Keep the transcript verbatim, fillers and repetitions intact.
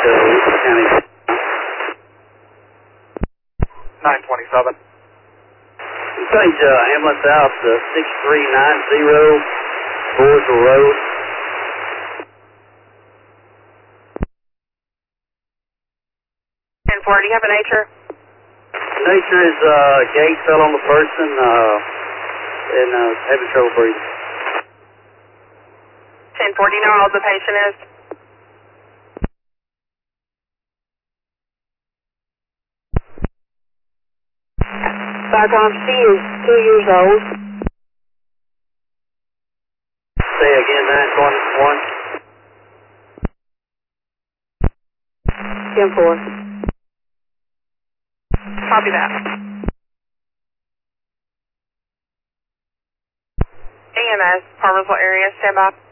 to Lucas County. nine twenty-seven. Change uh, ambulance out to six three nine zero Borsville Road. ten four, do you have a nature? Nature is uh, gate fell on the person uh, and uh, having trouble breathing. ten four, do you know how old the patient is? Cyclone, she is two years old. Say again, nine twenty-one. ten four. Copy that. A M S, Harvardville area, stand by.